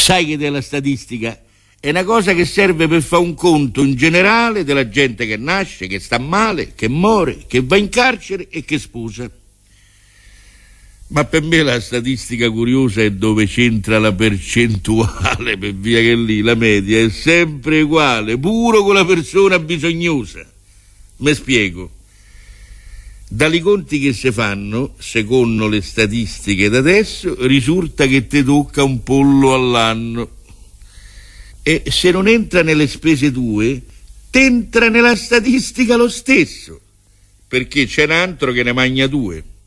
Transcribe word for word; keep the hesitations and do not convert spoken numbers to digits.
Sai che della statistica è una cosa che serve per fare un conto in generale della gente che nasce, che sta male, che muore, che va in carcere e che sposa. Ma per me la statistica curiosa è dove c'entra la percentuale, per via che lì la media è sempre uguale, puro con la persona bisognosa. Me spiego. Dai conti che si fanno, secondo le statistiche d'adesso, risulta che ti tocca un pollo all'anno. E se non entra nelle spese tue, t'entra nella statistica lo stesso, perché c'è un altro che ne magna due.